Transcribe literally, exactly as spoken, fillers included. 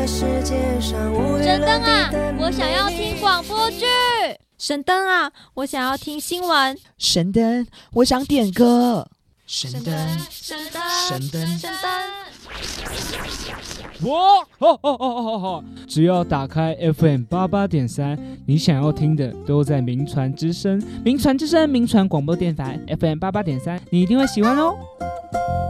世界上无与神灯啊， 伦比的我想要听广播剧。 神灯啊，我想要听新闻。 神灯，我想点歌。神灯， 神灯， 神灯， 神灯。 哇，哦哦哦哦哦！只要打开 F M 八八点三，你想要听的都在名传之声。名传之声，名传广播电台 F M 八八点三，你一定会喜欢哦。